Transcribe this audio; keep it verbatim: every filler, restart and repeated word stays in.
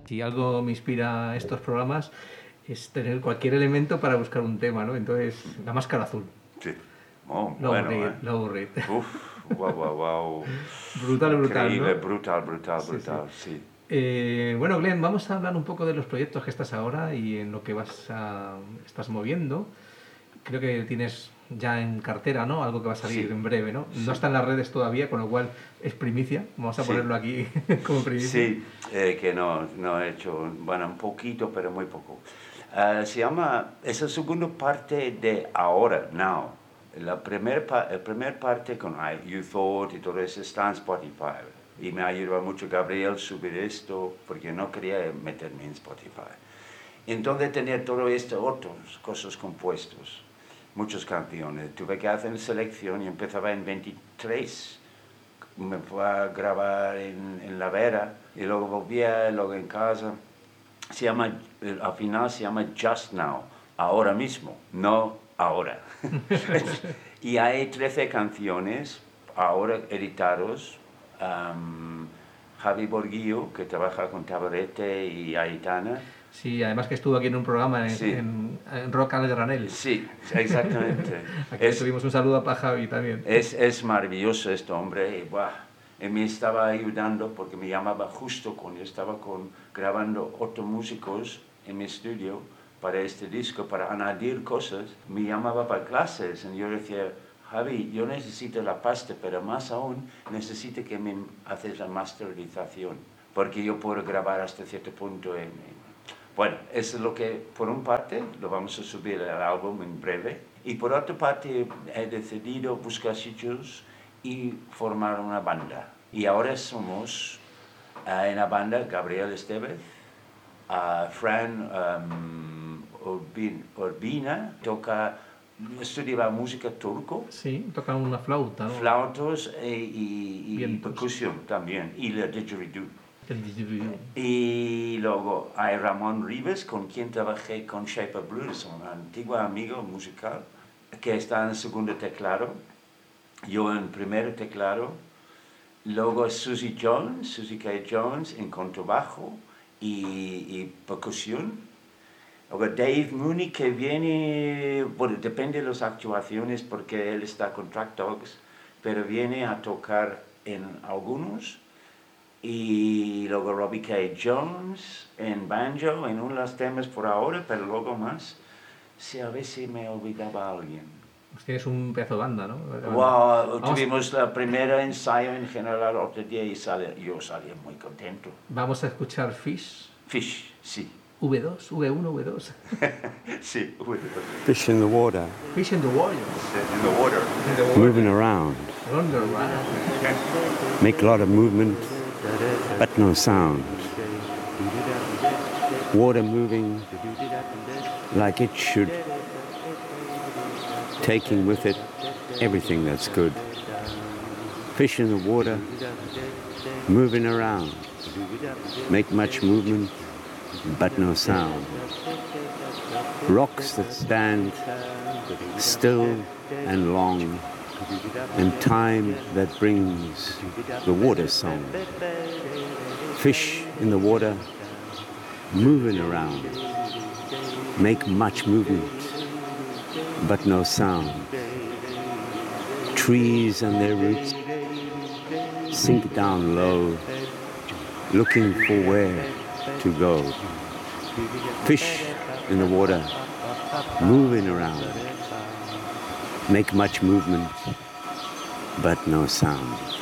Si algo me inspira estos programas es tener cualquier elemento para buscar un tema, ¿no? Entonces, la máscara azul. Sí. Oh, Lo bueno, aburrí, ¿eh? lo aburrí. Uf, wow, wow, wow. Brutal, brutal, Increíble, ¿no? brutal, brutal, Sí, brutal, sí. sí. Eh, bueno, Glenn, vamos a hablar un poco de los proyectos que estás ahora y en lo que vas a, estás moviendo. Creo que tienes ya en cartera, ¿no? Algo que va a salir Sí. en breve, ¿no? Sí. No está en las redes todavía, con lo cual es primicia. Vamos a Sí. ponerlo aquí como primicia. Sí, eh, que no, no he hecho, bueno, un poquito, pero muy poco. Uh, se llama, es la segunda parte de ahora, now. La primera pa primer parte con You Thought y todo eso está en Spotify. Y me ayudó mucho Gabriel subir esto, porque no quería meterme en Spotify. Entonces tenía todo esto, otras cosas compuestos, muchas canciones. Tuve que hacer una selección y empezaba en veintitrés. Me fue a grabar en, en La Vera y luego volvía, luego en casa. Se llama, al final se llama Just Now, ahora mismo, no ahora. Y hay trece canciones ahora editados. Um, Javi Borguillo, que trabaja con Tabarete y Aitana. Sí, además que estuvo aquí en un programa en, Sí. en, en Rock al Granel. Sí, exactamente. Aquí es, tuvimos un saludo para Javi también. Es, es maravilloso este hombre. Y, buah, y me estaba ayudando porque me llamaba justo cuando estaba con, grabando otros músicos en mi estudio para este disco, para añadir cosas. Me llamaba para clases y yo decía, Javi, yo necesito la pasta, pero más aún necesito que me haces la masterización, porque yo puedo grabar hasta cierto punto. En, en... Bueno, eso es lo que, por una parte, lo vamos a subir al álbum en breve, y por otra parte he decidido buscar sitios y formar una banda. Y ahora somos uh, en la banda Gabriel Estevez, uh, Fran um, Urbin, Urbina, toca, estudia música turco. Sí, toca una flauta, ¿no? Flautos y, y, y percusión también, y la didgeridoo. El didgeridoo. Y luego hay Ramón Rivas, con quien trabajé con Shape of Blues, un antiguo amigo musical, que está en el segundo teclado, yo en el primer teclado. Luego Susie Jones, Susie K. Jones en contrabajo y, y percusión. Luego Dave Mooney, que viene, bueno, depende de las actuaciones porque él está con Track Dogs, pero viene a tocar en algunos. Y luego Robbie K. Jones en banjo, en unos temas por ahora, pero luego más. Sí, a veces me olvidaba alguien. Pues tienes un pedazo de banda, ¿no? Wow, tuvimos la primera ensayo en general otro día y sale, yo salí muy contento. Vamos a escuchar Fish. Fish, sí. V dos, V uno, V dos. Sí, V dos. Fish in the water. Fish in the water. In the water. In the water. Moving around. Running around. Make a lot of movement, but no sound. Water moving like it should, taking with it everything that's good. Fish in the water, moving around. Make much movement, but no sound. Rocks that stand still and long, and time that brings the water song. Fish in the water, moving around. Make much movement, but no sound. Trees and their roots sink down low, looking for where to go. Fish in the water, moving around. Make much movement, but no sound.